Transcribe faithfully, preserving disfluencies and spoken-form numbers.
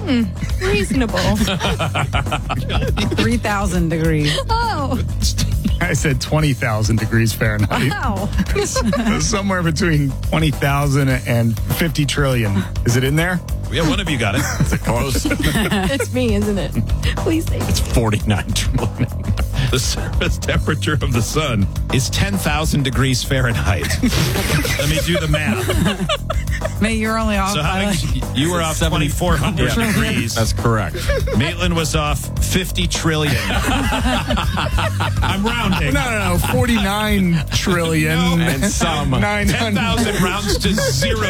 Mm, reasonable. three thousand degrees. Oh, I said twenty thousand degrees Fahrenheit. wow. Somewhere between twenty thousand and fifty trillion. Is it in there? Yeah, one of you got it. Is it close? It's me, isn't it? Please say It's forty-nine trillion. The surface temperature of the sun is ten thousand degrees Fahrenheit. Let me do the math. Mate, you're only off So how by much, like, you were off twenty-four hundred Yeah. degrees. That's correct. Maitland was off fifty trillion. I'm rounding. No, no, no. forty-nine trillion. And some. nine ten hundred. thousand rounds to zero.